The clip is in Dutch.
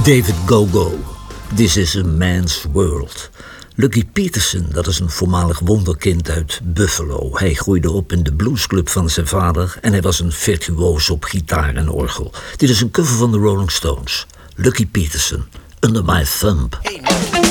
David Go-Go, This is a Man's World. Lucky Peterson, dat is een voormalig wonderkind uit Buffalo. Hij groeide op in de bluesclub van zijn vader en hij was een virtuoos op gitaar en orgel. Dit is een cover van de Rolling Stones. Lucky Peterson, Under My Thumb. Hey,